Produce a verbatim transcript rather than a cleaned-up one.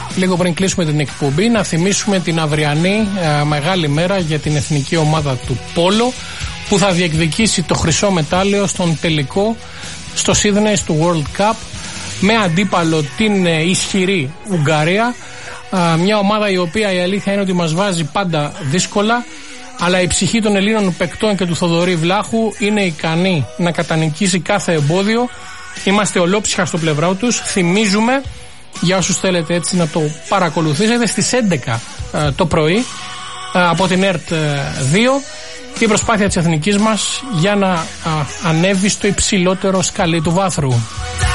λίγο πριν κλείσουμε την εκπομπή, να θυμίσουμε την αυριανή ε, μεγάλη μέρα για την εθνική ομάδα του Πόλο, που θα διεκδικήσει το χρυσό μετάλλιο στον τελικό στο Σίδνεϊ του World Cup, με αντίπαλο την ε, ισχυρή Ουγγαρία. Ε, μια ομάδα η οποία η αλήθεια είναι ότι μας βάζει πάντα δύσκολα, αλλά η ψυχή των Ελλήνων παικτών και του Θοδωρή Βλάχου είναι ικανή να κατανικήσει κάθε εμπόδιο. Είμαστε ολόψυχα στο πλευρό τους. Θυμίζουμε, για όσους θέλετε έτσι να το παρακολουθήσετε, στις έντεκα ε, το πρωί ε, από την ΕΡΤ δύο η προσπάθεια της εθνικής μας για να ε, ανέβει στο υψηλότερο σκαλί του βάθρου.